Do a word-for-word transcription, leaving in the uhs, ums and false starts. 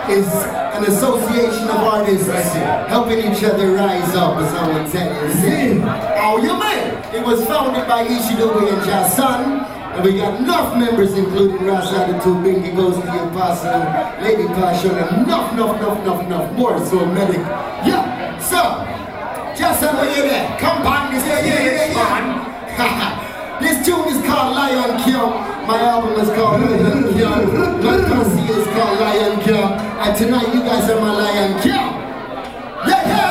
is an association of artists helping each other rise up, as I would tell you. Oh, you man! It was founded by Ishidobe and Jason, and we got enough members, including Rasa the Two, Bingy Goes to the Apostle, Lady Passion, and enough, enough, enough, enough, enough more. So, medic. Yeah, so, Jason, are you there? Come on, this yeah, yeah, yeah, yeah. This tune is called Lion King. My album is called Lion King. My posse is called Lion King. And tonight you guys are my Lion King.